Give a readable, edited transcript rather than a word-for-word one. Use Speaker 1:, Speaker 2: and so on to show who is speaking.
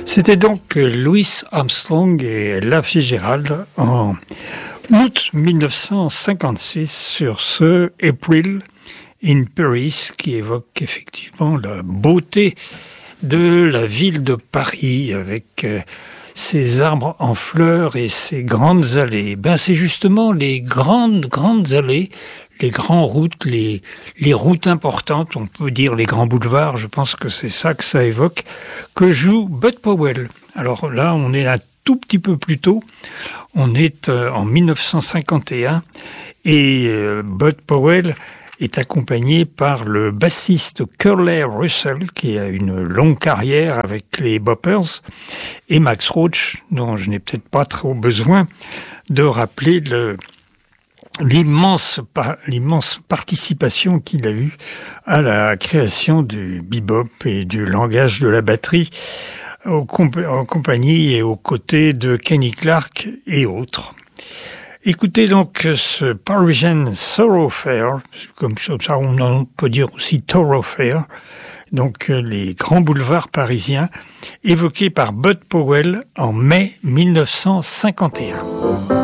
Speaker 1: C'était donc Louis Armstrong et Ella Fitzgerald en août 1956 sur ce April in Paris qui évoque effectivement la beauté de la ville de Paris avec ses arbres en fleurs et ses grandes allées. C'est justement les grandes allées, les grandes routes, les routes importantes, on peut dire les grands boulevards, je pense que c'est ça que ça évoque, que joue Bud Powell. Alors là, on est un tout petit peu plus tôt, on est en 1951 et Bud Powell est accompagné par le bassiste Curly Russell, qui a une longue carrière avec les Boppers, et Max Roach, dont je n'ai peut-être pas trop besoin de rappeler l'immense participation qu'il a eue à la création du bebop et du langage de la batterie, en compagnie et aux côtés de Kenny Clarke et autres. Écoutez donc ce Parisian Thoroughfare, comme ça on peut dire aussi Thoroughfare, donc les grands boulevards parisiens, évoqués par Bud Powell en mai 1951.